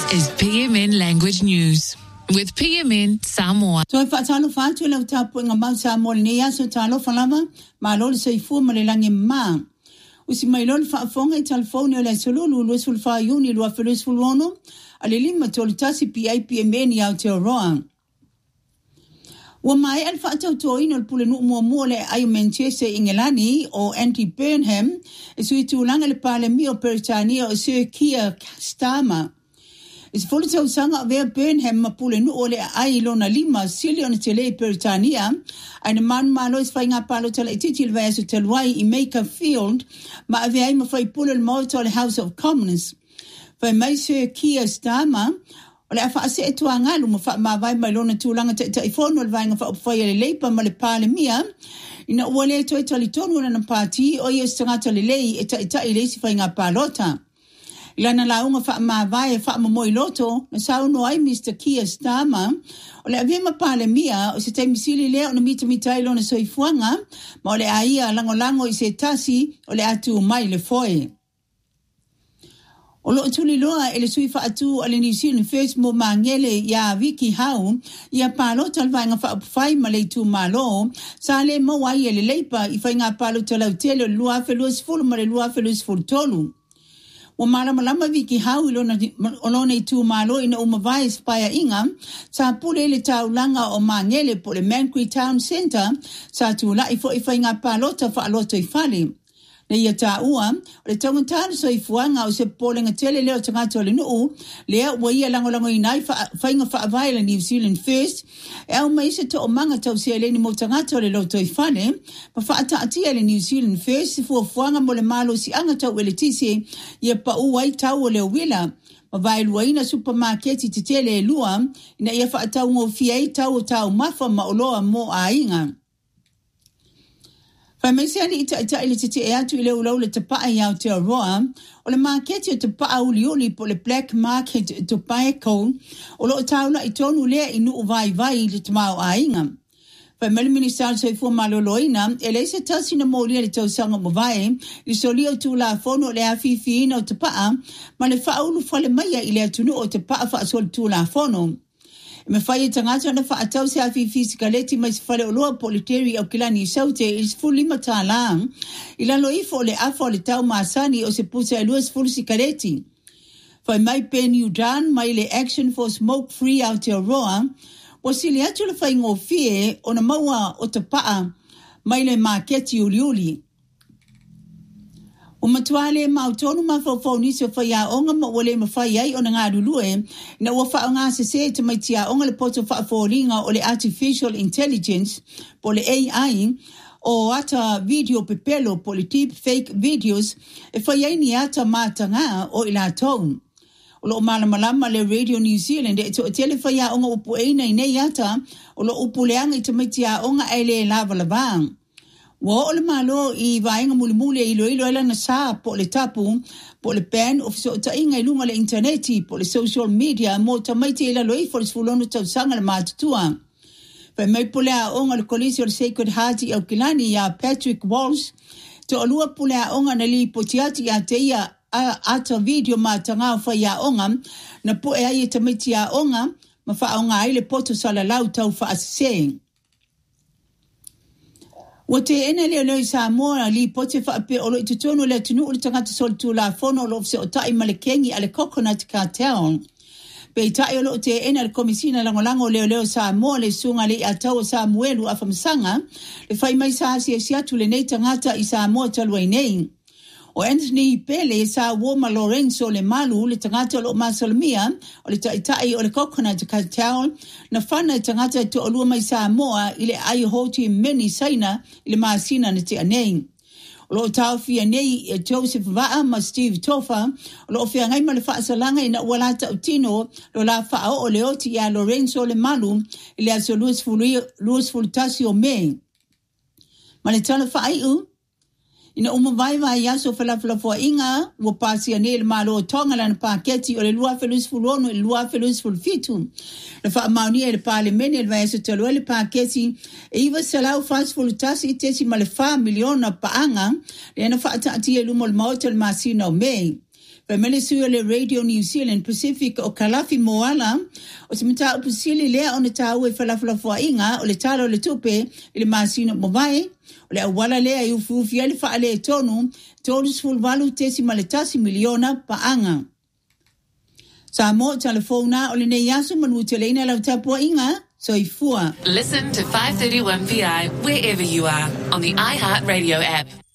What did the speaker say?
is PMN Language News with PMN Samoa. So fa talo fa tu le tapu nga mau Samoa ni ya so talo falama ma lo se fu ma le langi ma. Usi mai lo fa fonga I telefone le solulu lo sul fa yuni lo fa lo sul wono ale lima tol tasi PMN ya te roa. Wa mai al fa tau to ino pule no mo le ai Manchester Ingelani o Andy Burnham isu tu langa le pale mio Peritania o Sir Keir Starmer. Is full so sanga ver Burnham mapule no ole ai lona lima silion tele Peritania and man malo is fainga palo tele titil vaso telwai I Makerfield ma ave ai mafai pule mo tele House of Commons. Fa mai Sir Keir Starmer ole afa se etuanga lu mafa ma vai mai lona tulanga te ifono le vainga fa fa le leipa ma le pale mia ina ole to tele tonu na party o yestanga tele lei eta ile si fainga palota. Lana launga fa ma vai fa mo loto na sauno ai Mr. Keir Starmer ole ave ma pale mia o se te misili le ona mita mitailo na soifuanga ma ole aia lango I se tasi ole atu mai le foi. Olo tuli loa ele sui fa atu ale New Zealand First mo mangele ya Vicky Hau ya palo talvanga fa fai male tu malo sale mo wai ele leipa I fainga palo talau tele lua felus full male lua felus full tolu. Wa malama Vicky Hau olone tu malo ina umavai spaya inga sa pule le taulanga o mangele po le Mankui Town Centre sa tu la ifo fainga palo ta fa loto ifale. Le ia taua, le taungatana so ifuanga o se polenga tele leo tangato le nuu, lea wa ia lango inai fainga whaavai le New Zealand First, au maise to o manga tau se le ni mo tangato le loto ifane, pa whaata atia le New Zealand First, fuanga mo le malo si anga tau ele tisi, ia pa uai tau o le wila, ma vai luaina supermarketi te tele e lua, ina ia whaatau ngō fiai tau mafa ma oloa mo a inga. Fa mesani ita ile tete e atu ile ulau le tapa ia o te roa o le market o tapa uliuli po le black market tobacco o lo taula I tonu lea inu vai le tamau ainga. Fa mele minister so fu maloloina ele se tasi na molia le tausanga mo vai I solio tu la fono le afifi no tapa ma le faulu fa le mai ile atunu o tapa fa sol tu la fono. Me fai tangata na fa atau se afi fisikaleti mai se fale oloa politeri au kilani saute is fully matala ila lo ifo le afo le tau masani o se pusa eluas full sikaleti fai mai pen you done mai le action for smoke free out te roa wasili atu le fai ngofie o na maua o te paa mai le marketi uliuli o matuale mautonu mafofoni se faya onga ma wole mafai ai ona ngadulue na wa fa nga se te maitia onga le poto fa folinga o le artificial intelligence po le AI o ata video pepelo po le deep fake videos e faya ni ata matanga o ila tone o lo malama le Radio New Zealand e to telefaya onga upu eina nei ata o lo upu leanga te maitia onga ele lava bang. Wa ole malo I vainga mulimuli ilo ela na sa po le tapu po le ban of so ta inga ilunga le interneti po le social media mo tamaiti ila loi for sfulono tau sanga le matutua. Fa mai pole a onga le kolisi o le Sacred Heart au kilani ya Patrick Walsh to olua pole a onga na li potiati a teia ata video matanga fa ya onga na po e ai tamaiti a onga ma fa onga ai le poto sala lau tau fa asise. Wote ene leo Samoa li pote fa pe olo itutono le tunu o tangata sol tu la fono lo se o tai malekengi ale coconut cartel. Pe tai olo te ene le komisina langolango leo Samoa le sunga le atau Samuelu afamsanga le fai mai sa sia tu le nei tangata I Samoa talwai nei. O Anthony Pele sa Woma Lorenzo le malu le tangata lo masolmia o le tai o le coconut cartel na fana tangata to olua mai Samoa ile ai hoti meni saina ile masina na te anei. O lo tau fia nei Joseph Vaa ma Steve Tofa o lo fia ngai ma le faasalanga ina walata utino lo la faa o le oti ya Lorenzo le malu ile aso luas fultasi o me. Ma le tala faa iu ina vai yaso fala fo inga wo pasi ane le malo tonga la paketi o le lua felus fulono le lua felus fulfitu le fa mauni le parlemene le vai so telo le paketi e iva salau fast fultasi tesi male fa miliona paanga le na fa tati le mo le motel masino me mele sua le Radio New Zealand Pacific o Kalafi Moala, o se mata o pusili lea o ne tau e falafala inga o le talo le tupe le masino mawai, o le awala lea i ufufi ali faa le tonu sfulvalu tesi maletasi miliona pa anga. Sa mo telefona o le ne yasu manu teleina lau tapua inga, soifua. Listen to 531 PI wherever you are on the iHeart Radio app.